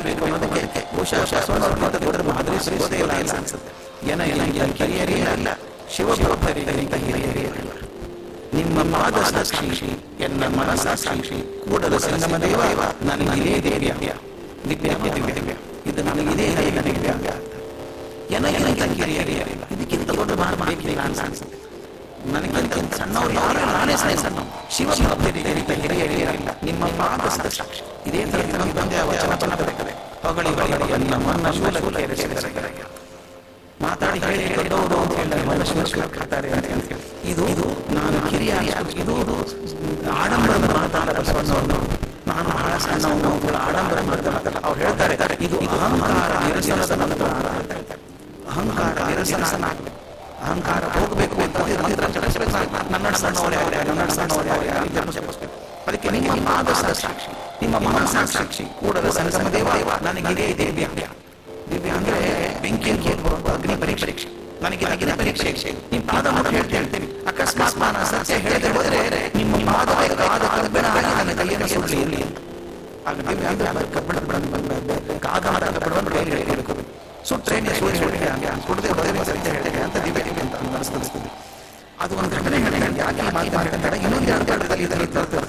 ಬೇಕು ಅನ್ನೋದಕ್ಕೆ ಬಹುಶಃ ಬಸವಣ್ಣವ್ರ ನೋಡಿದ್ರೆ ಮಾದರಿ ಸಿಗೋದೇ ಇಲ್ಲ ಅನ್ಸುತ್ತೆ. ಕಿರಿಯರಿಲ್ಲ, ಶಿವಭಕ್ತರಿಗಿಂತ ಹಿರಿಯರಿಲ್ಲ. ನಿಮ್ಮ ಪಾದ ಸಾಕ್ಷಿ, ಎನ್ನ ಮನಸ ಸಾಕ್ಷಿ, ಕೂಡಲ ಸಂಗಮ ದೇವ ನನಗಿದೇ ದಿವ್ಯ ಇದು ನನಗಿದೇ ನನಗೆ ನನಗಿಂತ ಕಿರಿಯರಿಲ್ಲ. ಇದಕ್ಕಿಂತ ದೊಡ್ಡ ಬೇಕಿಲ್ಲ ಅನ್ಸುತ್ತೆ. ನನಗಿಂತ ಸಣ್ಣವ್ರು ಯಾರು, ನಾನೇ ಸಣ್ಣ. ಶಿವಭಕ್ತರಿಗಿಂತ ಹಿರಿಯರಿಲ್ಲ, ನಿಮ್ಮ ಪಾದ ಸಾಕ್ಷಿ. ಇದೇ ತರ ತಂದೆ ವಚನ ಬರಬೇಕಾದ್ರೆ ಹೊಗಳಿ ನಮ್ಮನ್ನ ಮಾತಾಡಿ ದೊಡ್ಡವರು ಅಂತ ಹೇಳಿದ್ದಾರೆ. ಇದು ನಾನು ಕಿರಿಯ, ಇದು ಆಡಂಬರದ ಮಾತಾಡಲ್ಲ ಬಸವಣ್ಣವ್ರನ್ನು. ನಾನು ಬಹಳ ಸಣ್ಣವನು, ಆಡಂಬರ ಮಾತಾಡಲ್ಲ. ಅವ್ರು ಹೇಳ್ತಾರೆ ಇದು ಅಹಂಕಾರ ನಿರಸನದ ನಂತರ. ಅಹಂಕಾರ ನಿರಸನ, ಅಹಂಕಾರ ಹೋಗಬೇಕು ಅಂತ ನನ್ನ ಸಣ್ಣವರೇ ಅದಕ್ಕೆ ನಿಮ್ಮ ಪಾದ ಸಾಕ್ಷಿ, ನಿಮ್ಮ ಮನಸ ಸಾಕ್ಷಿ, ಕೂಡಲ ಸಂಗಮ ದೇವ ನನಗಿದೇ ದಿವ್ಯ ಅಂದ್ರೆ ಬೆಂಕಿಯಲ್ಲಿ ಅಗ್ನಿ ಪರೀಕ್ಷೆ, ನನಗೆ ಅಗ್ನಿ ಪರೀಕ್ಷೆ. ನಿಮ್ಮ ಪಾದ ನೋಡಿ ಹೇಳ್ತೇನೆ. ಅಕಸ್ಮಾತ್ ನಾನು ಸತ್ಯ ಹೇಳದೆ ಹೋದರೆ ನಿಮ್ಮ ಪಾದವಾದ ಕಬ್ಬಿಣ ನನ್ನ ಕೈಯನ್ನು ಸುಡಲಿ. ಆಗ ಕಬ್ಬಿಣ ಸುಟ್ಟರೆ ಸುಡದೆ ಹೋದರೆ ಸತ್ಯ ಹೇಳಿದೆ ಅಂತ ದಿವ್ಯ ಅಂತ ಅನಿಸ್ತದೆ. ಅದು ಒಂದು ಘಟನೆ ಯಾಕೆ ಮಾತಾಡ್ತಾರೆ. ಇನ್ನೊಂದು